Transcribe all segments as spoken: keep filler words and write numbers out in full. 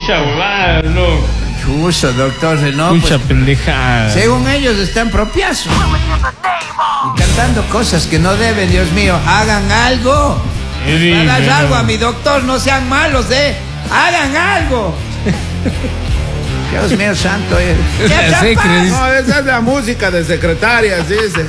Mucha huevada, loco. Chuso, doctor, no. Mucha Pues, pendejada. según ellos están propiazo. Y cantando cosas que no deben, Dios mío. Hagan algo. Sí, Hagan pero- algo a mi doctor, no sean malos, eh. Hagan algo. Dios mío santo, eh. ¿Qué Ya te sé, pasa? Cris. No, esa es la música de secretarias, dice.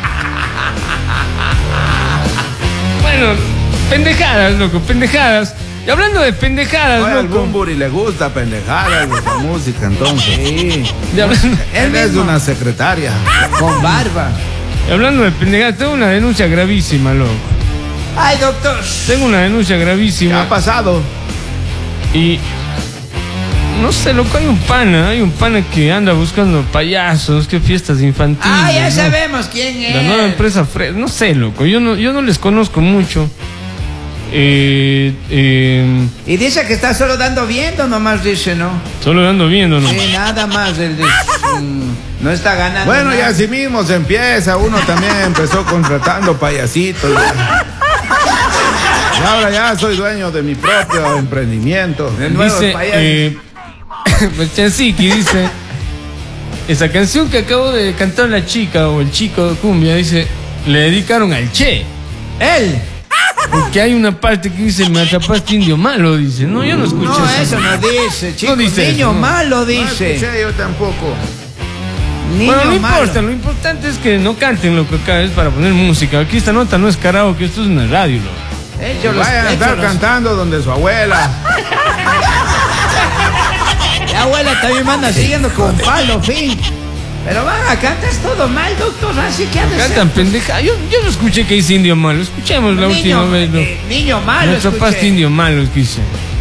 Bueno, pendejadas, loco, pendejadas. Y hablando de pendejadas, Oye, al loco. Bumburi le gusta pendejadas de esa música, entonces. Sí. Y hablando, Él es mismo. una secretaria. Con barba. y hablando de pendejadas, tengo una denuncia gravísima, loco. Ay, doctor. Tengo una denuncia ¿Qué gravísima. ha pasado? Y no sé, loco, hay un pana, hay un pana que anda buscando payasos, que fiestas infantiles. Ah, ya ¿no? sabemos quién es. La nueva empresa Fred, no sé, loco, yo no, yo no les conozco mucho. Eh, eh, Y dice que está solo dando viendo, nomás dice, ¿no? solo ando viendo, ¿no? Sí, nada más. Él dice, mm, no está ganando. Bueno, nada. y así mismo se empieza. Uno también empezó contratando payasitos. Y ahora ya soy dueño de mi propio emprendimiento. De nuevo, Dice, payaso. eh, Chansiki dice, esa canción que acabo de cantar la chica o el chico de cumbia, dice, le dedicaron al Che. Él. Porque hay una parte que dice, me atrapaste indio malo, dice. No, yo no escuché No, eso. eso no dice, chico. dice Niño eso, no. malo No dice. escuché yo tampoco. Niño Bueno, no malo. importa, lo importante es que no canten lo que acá es para poner música. Aquí esta nota no es karaoke, esto es una radio, loco. Ellos los- Vayan a estar ellos los- cantando donde su abuela. La abuela también manda siguiendo con palo, fin. Pero van a cantar todo mal, doctor. Así que anda. Cantan pendeja. Yo, yo no escuché que dice indio malo. Escuchemos la Niño, última vez, loco. eh, niño malo. Me atrapaste escuché. indio malo, quise.